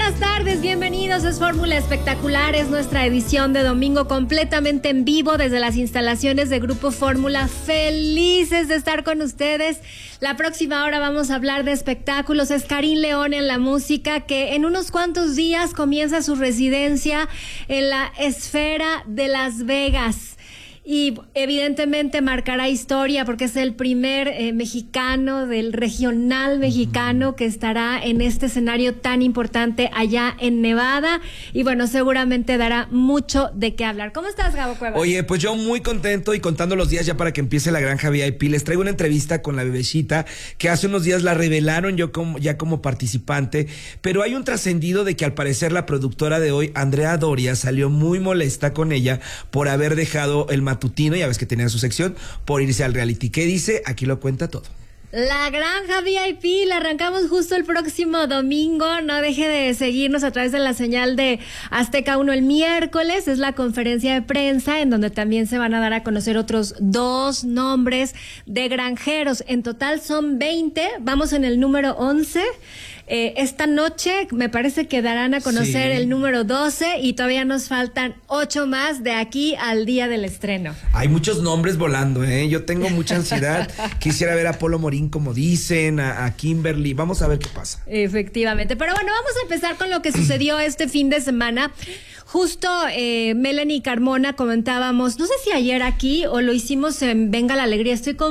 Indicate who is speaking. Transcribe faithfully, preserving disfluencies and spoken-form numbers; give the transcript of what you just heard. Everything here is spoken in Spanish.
Speaker 1: buenas tardes, bienvenidos, es Fórmula Espectacular, es nuestra edición de domingo completamente en vivo desde las instalaciones de Grupo Fórmula, felices de estar con ustedes. La próxima hora vamos a hablar de espectáculos, es Karim León en la música, que en unos cuantos días comienza su residencia en la Esfera de Las Vegas. Y evidentemente marcará historia porque es el primer eh, mexicano del regional mexicano que estará en este escenario tan importante allá en Nevada. Y bueno, seguramente dará mucho de qué hablar. ¿Cómo estás, Gabo Cuevas?
Speaker 2: Oye, pues yo muy contento y contando los días ya para que empiece la Granja V I P. Les traigo una entrevista con la bebecita que hace unos días la revelaron yo como, ya como participante. Pero hay un trascendido de que al parecer la productora de hoy, Andrea Doria, salió muy molesta con ella por haber dejado el matutino, ya ves que tenía su sección, por irse al reality. ¿Qué dice? Aquí lo cuenta todo.
Speaker 1: La Granja V I P la arrancamos justo el próximo domingo. No deje de seguirnos a través de la señal de Azteca uno el miércoles. Es la conferencia de prensa en donde también se van a dar a conocer otros dos nombres de granjeros. En total son veinte. Vamos en el número once. Eh, esta noche me parece que darán a conocer sí. el número doce y todavía nos faltan ocho más de aquí al día del estreno.
Speaker 2: Hay muchos nombres volando, ¿eh? Yo tengo mucha ansiedad. Quisiera ver a Polo Morín, como dicen, a, a Kimberly. Vamos a ver qué pasa.
Speaker 1: Efectivamente. Pero bueno, vamos a empezar con lo que sucedió este fin de semana. Justo eh, Melanie Carmona comentábamos, no sé si ayer aquí o lo hicimos en Venga la Alegría, estoy con